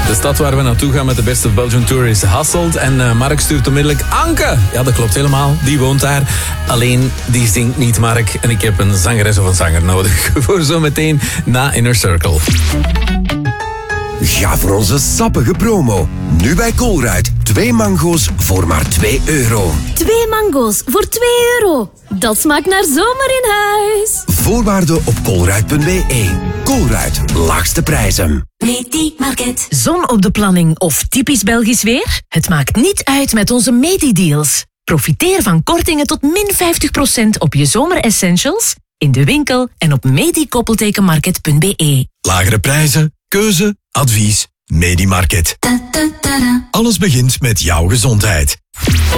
De stad waar we naartoe gaan met de Best of Belgian Tour is Hasselt. En Mark stuurt onmiddellijk Anke. Ja, dat klopt helemaal. Die woont daar. Alleen, die zingt niet, Mark. En ik heb een zangeres of een zanger nodig. Voor zometeen na Inner Circle. Ga voor onze sappige promo. Nu bij Colruyt. 2 mango's voor maar €2. 2 mango's voor €2. Dat smaakt naar zomer in huis. Voorwaarden op colruyt.be. Colruyt, laagste prijzen. Medi-market. Zon op de planning of typisch Belgisch weer? Het maakt niet uit met onze Medi-deals. Profiteer van kortingen tot min 50% op je zomeressentials in de winkel en op medi-market.be. Lagere prijzen, keuze, advies, Medi-market. Alles begint met jouw gezondheid.